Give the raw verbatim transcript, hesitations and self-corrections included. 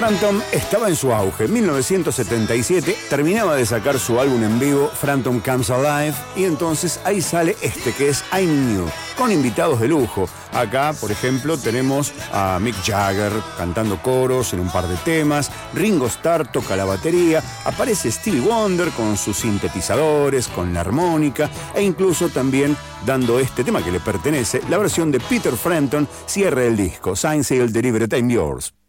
Frampton estaba en su auge. En mil novecientos setenta y siete terminaba de sacar su álbum en vivo, Frampton Comes Alive, y entonces ahí sale este que es I'm New, con invitados de lujo. Acá, por ejemplo, tenemos a Mick Jagger cantando coros en un par de temas, Ringo Starr toca la batería, aparece Stevie Wonder con sus sintetizadores, con la armónica, e incluso también dando este tema que le pertenece, la versión de Peter Frampton, cierre del disco, Signed, Sealed, Delivered, I'm Yours.